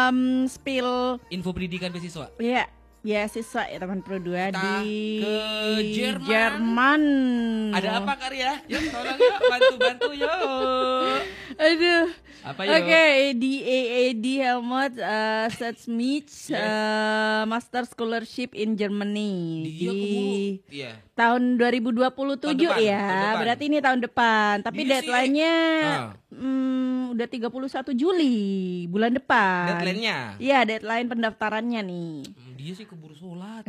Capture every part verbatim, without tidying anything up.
um, spill info pendidikan beasiswa. Iya, beasiswa ya teman Pro dua Kita di ke Jerman. Jerman. Ada apa Karya? Yuk tolong yuk, bantu-bantu yuk. Aduh. Apa yuk? Oke, okay, di A A D Helmut uh, Satzmich Yes. uh, Master Scholarship in Germany Dia di keburu. Iya. tahun dua ribu dua puluh tujuh Tahun depan, ya. tahun depan. Berarti ini tahun depan. Tapi Dia sih, deadline-nya ah. hmm, udah tiga puluh satu Juli bulan depan. Deadline-nya. Iya, deadline pendaftarannya nih. Hmm, Dia sih keburu sholat.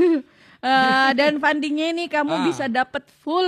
Uh, dan fundingnya ini kamu Ah. bisa dapat full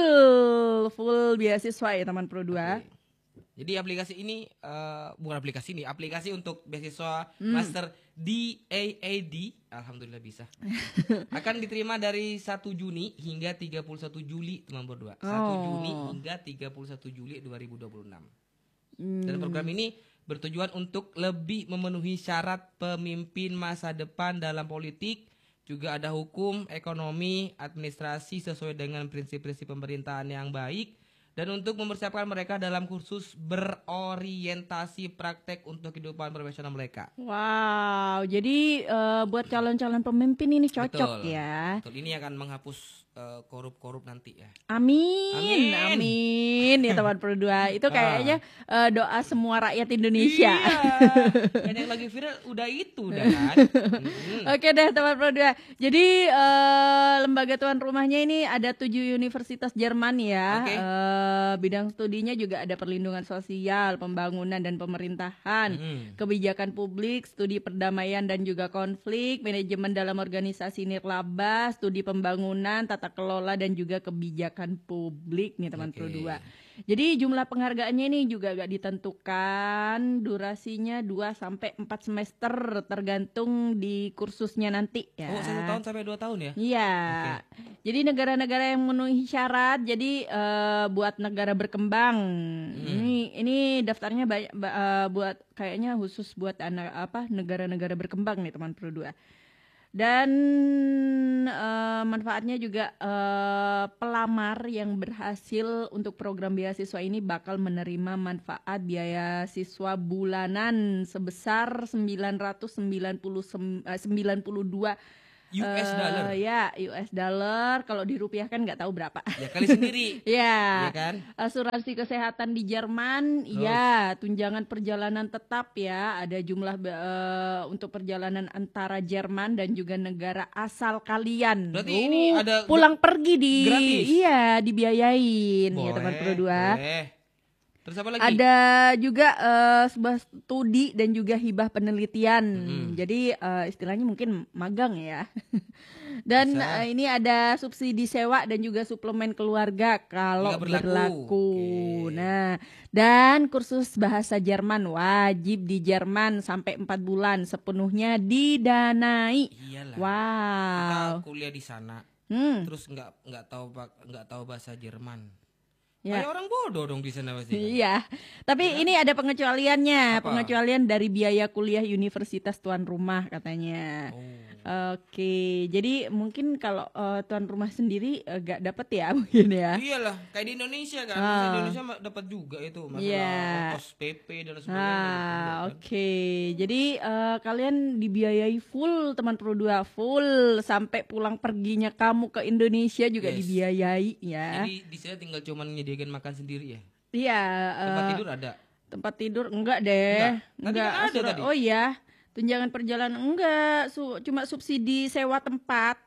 full beasiswa ya teman Pro dua. Oke. Jadi aplikasi ini uh, bukan aplikasi ini, aplikasi untuk beasiswa Hmm. master di A A D, alhamdulillah bisa. Akan diterima dari satu Juni hingga tiga puluh satu Juli teman berdua. satu Oh. Juni hingga tiga puluh satu Juli dua ribu dua puluh enam. Hmm. Dan program ini bertujuan untuk lebih memenuhi syarat pemimpin masa depan dalam politik, juga ada hukum, ekonomi, administrasi sesuai dengan prinsip-prinsip pemerintahan yang baik, dan untuk mempersiapkan mereka dalam kursus berorientasi praktek untuk kehidupan profesional mereka. Wow, jadi uh, buat calon-calon pemimpin ini cocok Betul. ya. Betul, ini akan menghapus uh, korup-korup nanti ya. Amin, Amin. amin ya teman Pro dua. Itu kayaknya uh, doa semua rakyat Indonesia. Iya. Dan yang lagi viral udah itu dah kan. Hmm. Oke deh teman Pro dua. Jadi uh, lembaga tuan rumahnya ini ada tujuh universitas Jerman ya. Oke. Uh, bidang studinya juga ada perlindungan sosial, pembangunan dan pemerintahan, Hmm. kebijakan publik, studi perdamaian dan juga konflik, manajemen dalam organisasi nirlaba, studi pembangunan, tata kelola dan juga kebijakan publik nih teman Oke. Pro dua. Jadi jumlah penghargaannya ini juga gak ditentukan, durasinya dua sampai empat semester tergantung di kursusnya nanti ya. Oh, satu tahun sampai dua tahun ya? Iya. Oke. Jadi negara-negara yang memenuhi syarat, jadi eh, buat negara berkembang. Ini ini daftarnya banyak ba- eh, buat kayaknya khusus buat anak apa negara-negara berkembang nih teman Pro dua. Dan eh, manfaatnya juga eh, pelamar yang berhasil untuk program beasiswa ini bakal menerima manfaat biaya siswa bulanan sebesar sembilan ratus sembilan puluh sem- eh, sembilan puluh dua U S eh, dollar. ya, U S dollar. Kalau dirupiahkan nggak tahu berapa. Ya kali sendiri. Ya. Iya kan? Asuransi kesehatan di Jerman, iya, tunjangan perjalanan tetap ya, ada jumlah eh, untuk perjalanan antara Jerman dan juga negara asal kalian. Berarti Oh, ini ada pulang pergi di gratis? iya, dibiayain ya teman Pro dua. Boleh. Terus apa lagi? Ada juga eh, sebuah studi dan juga hibah penelitian. Mm-hmm. Jadi eh, istilahnya mungkin magang ya. Dan Bisa. eh, ini ada subsidi sewa dan juga suplemen keluarga kalau Jika berlaku. berlaku. Oke. Nah, dan kursus bahasa Jerman wajib di Jerman sampai empat bulan sepenuhnya didanai. Iyalah. Wow. Kita kuliah di sana, Hmm. terus nggak nggak tahu ba- nggak tahu bahasa Jerman. Ya. Kayak orang bodoh dong di sana pasti. Iya, tapi ini ada pengecualiannya, Apa? pengecualian dari biaya kuliah universitas tuan rumah katanya. Oh. Oke, jadi mungkin kalau eh, tuan rumah sendiri eh, gak dapet ya mungkin ya. Iyalah, kayak di Indonesia kan. Ah. Di Indonesia ma- dapat juga itu masalah Iya. ongkos P P dan sebagainya. Ah, kan. oke. Jadi eh, kalian dibiayai full teman Pro dua, full sampai pulang perginya kamu ke Indonesia juga Yes. dibiayai ya. Jadi di sana tinggal cuman menyediakan makan sendiri ya. Iya. Tempat eh, tidur ada. Tempat tidur enggak deh. Enggak. Tadi kan ada Asura- tadi. Oh iya, tunjangan perjalanan enggak, Su- cuma subsidi sewa tempat.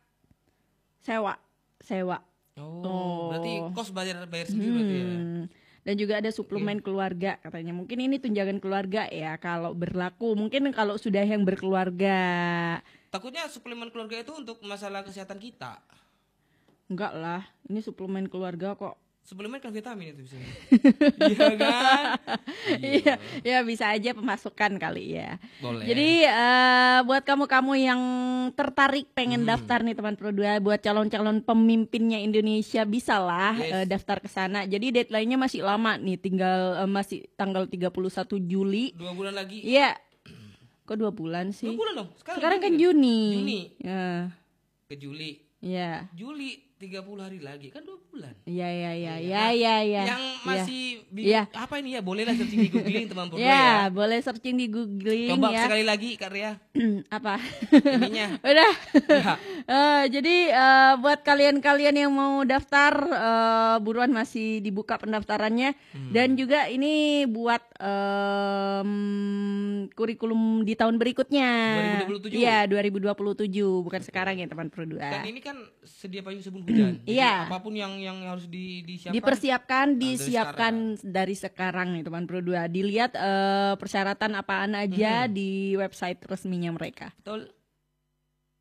Sewa, sewa. Oh, Oh. berarti kos bayar bayar sendiri berarti ya. Hmm. Dan juga ada suplemen keluarga katanya. Mungkin ini tunjangan keluarga ya kalau berlaku. Mungkin kalau sudah yang berkeluarga. Takutnya suplemen keluarga itu untuk masalah kesehatan kita. Enggak lah, ini suplemen keluarga kok. Suplemen kan vitamin itu bisa. Iya kan? Iya, ya bisa aja pemasukan kali ya. Boleh. Jadi eh, buat kamu-kamu yang tertarik pengen Hmm. daftar nih teman Pro dua, buat calon-calon pemimpinnya Indonesia bisa lah Yes. eh, daftar ke sana. Jadi deadline-nya masih lama nih, tinggal eh, masih tanggal tiga puluh satu Juli. dua bulan lagi. Iya. Kok dua bulan sih? Dua bulan dong. Sekarang, Sekarang kan Juni Juni. Juni. Ya. ke Juli. Iya. Juli tiga puluh hari lagi kan dua bulan. Iya iya iya Iya. iya iya iya. Yang masih bingung Iya. apa ini ya, bolehlah searching di googling teman Purdo Ya, ya. boleh searching di googling Coba ya. sekali lagi Kak Ria Apa? ininya. Udah. Ya. Eh, jadi eh, buat kalian-kalian yang mau daftar eh, buruan masih dibuka pendaftarannya. Hmm. Dan juga ini buat em, kurikulum di tahun berikutnya. dua ribu dua puluh tujuh. Iya, dua ribu dua puluh tujuh, bukan sekarang ya teman Pro dua. Dan ini kan sedia payung sebelum hujan. Jadi Iya. apapun yang yang harus di, disiapkan. Dipersiapkan, dari disiapkan dari sekarang nih teman Pro dua. Dilihat eh, persyaratan apaan aja Hmm. di website resminya mereka. Betul.